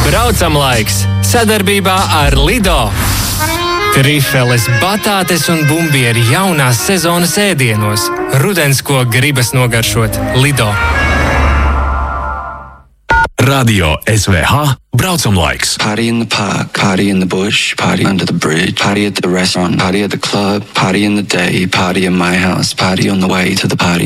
Braucam laiks sadarbībā ar Lido. Trifeles, batātes un bumbieri jaunās sezonas ēdienos. Rudens, ko gribas nogaršot. Lido. Radio SVH Braucam laiks. Party in the park, party in the bush, party under the bridge, party at the restaurant, party at the club, party in the day, party in my house, party on the way to the party.